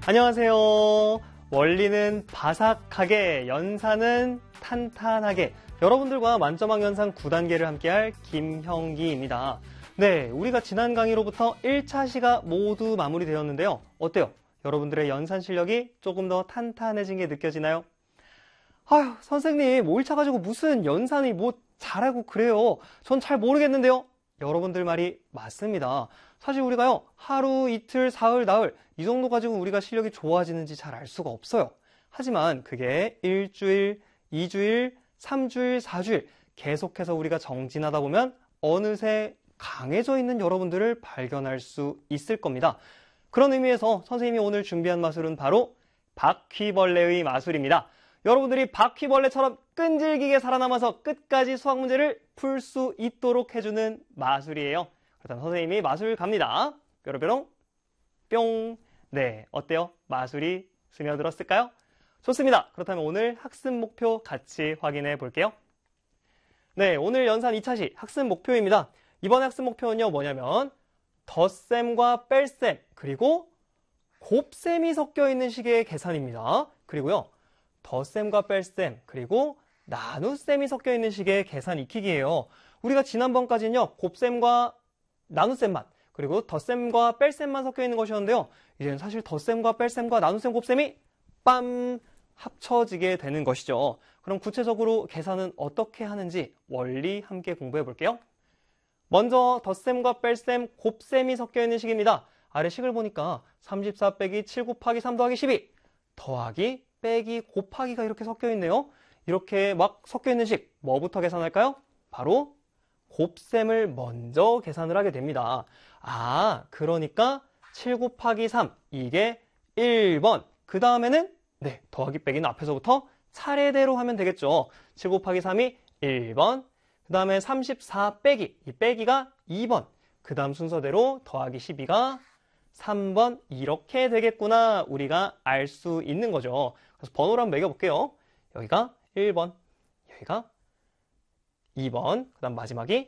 안녕하세요. 원리는 바삭하게, 연산은 탄탄하게, 여러분들과 만점왕 연산 9단계를 함께할 김형기입니다. 네, 우리가 지난 강의로부터 1차 시가 모두 마무리되었는데요. 어때요? 여러분들의 연산 실력이 조금 더 탄탄해진 게 느껴지나요? 아휴, 선생님, 5일차 가지고 무슨 연산이 뭐 잘하고 그래요. 전 잘 모르겠는데요. 여러분들 말이 맞습니다. 사실 우리가요, 하루, 이틀, 사흘, 나흘 이 정도 가지고 우리가 실력이 좋아지는지 잘 알 수가 없어요. 하지만 그게 일주일, 2주일, 3주일, 4주일 계속해서 우리가 정진하다 보면 어느새 강해져 있는 여러분들을 발견할 수 있을 겁니다. 그런 의미에서 선생님이 오늘 준비한 마술은 바로 바퀴벌레의 마술입니다. 여러분들이 바퀴벌레처럼 끈질기게 살아남아서 끝까지 수학 문제를 풀 수 있도록 해주는 마술이에요. 그렇다면 선생님이 마술 갑니다. 뾰로뾰롱 뿅. 네, 어때요? 마술이 스며들었을까요? 좋습니다. 그렇다면 오늘 학습 목표 같이 확인해 볼게요. 네, 오늘 연산 2차시 학습 목표입니다. 이번에 학습 목표는요, 뭐냐면 덧셈과 뺄셈 그리고 곱셈이 섞여 있는 식의 계산입니다. 그리고요, 덧셈과 뺄셈 그리고 나눗셈이 섞여 있는 식의 계산 익히기예요. 우리가 지난번까지는요, 곱셈과 나눗셈만 그리고 덧셈과 뺄셈만 섞여 있는 것이었는데요. 이제는 사실 덧셈과 뺄셈과 나눗셈, 곱셈이 빰 합쳐지게 되는 것이죠. 그럼 구체적으로 계산은 어떻게 하는지 원리 함께 공부해 볼게요. 먼저 덧셈과 뺄셈, 곱셈이 섞여 있는 식입니다. 아래 식을 보니까 34 빼기 7 곱하기 3 더하기 12 더하기 빼기 곱하기가 이렇게 섞여 있네요. 이렇게 막 섞여 있는 식 뭐부터 계산할까요? 바로 곱셈을 먼저 계산을 하게 됩니다. 아, 그러니까 7 곱하기 3 이게 1번. 그 다음에는 네, 더하기 빼기는 앞에서부터 차례대로 하면 되겠죠. 7 곱하기 3이 1번. 그 다음에 34 빼기, 이 빼기가 2번. 그 다음 순서대로 더하기 12가 3번. 이렇게 되겠구나 우리가 알 수 있는 거죠. 그래서 번호를 한번 매겨볼게요. 여기가 1번, 여기가 2번, 그 다음 마지막이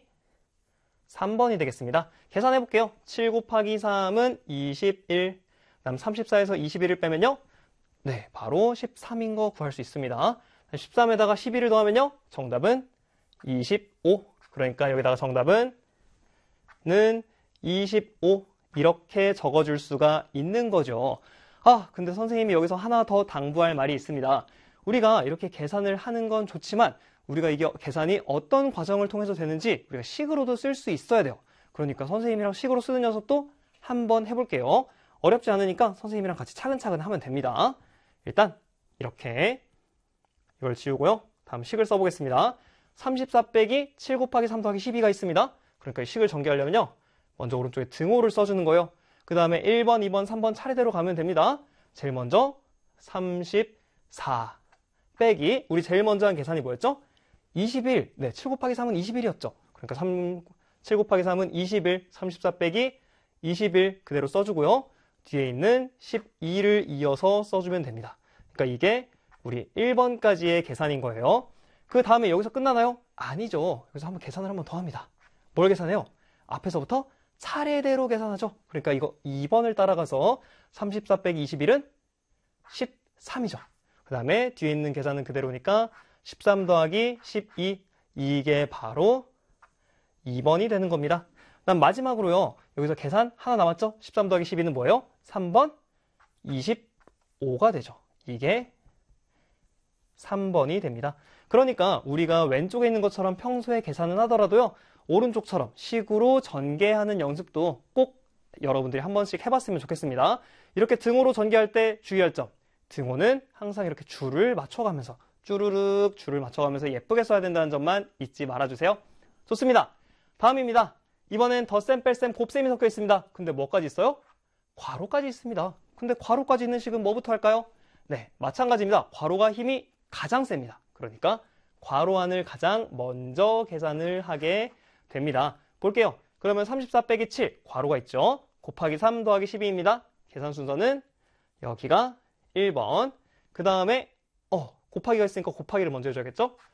3번이 되겠습니다. 계산해 볼게요. 7 곱하기 3은 21, 그 다음 34에서 21을 빼면요, 네, 바로 13인 거 구할 수 있습니다. 13에다가 11을 더하면요, 정답은 25. 그러니까 여기다가 정답은 25 이렇게 적어줄 수가 있는 거죠. 아, 근데 선생님이 여기서 하나 더 당부할 말이 있습니다. 우리가 이렇게 계산을 하는 건 좋지만 우리가 이게 계산이 어떤 과정을 통해서 되는지 우리가 식으로도 쓸 수 있어야 돼요. 그러니까 선생님이랑 식으로 쓰는 녀석도 한번 해볼게요. 어렵지 않으니까 선생님이랑 같이 차근차근 하면 됩니다. 일단 이렇게 이걸 지우고요. 다음 식을 써보겠습니다. 34 빼기 7 곱하기 3 더하기 12가 있습니다. 그러니까 이 식을 전개하려면요, 먼저 오른쪽에 등호를 써주는 거예요. 그 다음에 1번, 2번, 3번 차례대로 가면 됩니다. 제일 먼저 34 빼기, 우리 제일 먼저 한 계산이 뭐였죠? 21. 네, 7 곱하기 3은 21이었죠. 그러니까 7 곱하기 3은 21, 34 빼기 21 그대로 써주고요. 뒤에 있는 12를 이어서 써주면 됩니다. 그러니까 이게 우리 1번까지의 계산인 거예요. 그 다음에 여기서 끝나나요? 아니죠. 여기서 한번 계산을 한번 더 합니다. 뭘 계산해요? 앞에서부터 차례대로 계산하죠. 그러니까 이거 2번을 따라가서 34 빼기 21은 13이죠. 그 다음에 뒤에 있는 계산은 그대로니까 13 더하기 12, 이게 바로 2번이 되는 겁니다. 그다음 마지막으로요, 여기서 계산 하나 남았죠? 13 더하기 12는 뭐예요? 3번 25가 되죠. 이게 3번이 됩니다. 그러니까 우리가 왼쪽에 있는 것처럼 평소에 계산은 하더라도요, 오른쪽처럼 식으로 전개하는 연습도 꼭 여러분들이 한 번씩 해봤으면 좋겠습니다. 이렇게 등호로 전개할 때 주의할 점, 등호는 항상 이렇게 줄을 맞춰가면서 쭈르륵 줄을 맞춰가면서 예쁘게 써야 된다는 점만 잊지 말아주세요. 좋습니다. 다음입니다. 이번엔 덧셈, 뺄셈, 곱셈이 섞여 있습니다. 근데 뭐까지 있어요? 괄호까지 있습니다. 근데 괄호까지 있는 식은 뭐부터 할까요? 네, 마찬가지입니다. 괄호가 힘이 가장 셉니다. 그러니까 괄호 안을 가장 먼저 계산을 하게 됩니다. 볼게요. 그러면 34 빼기 7, 괄호가 있죠. 곱하기 3 더하기 12입니다. 계산 순서는 여기가 1번. 그 다음에 곱하기가 있으니까 곱하기를 먼저 해줘야겠죠?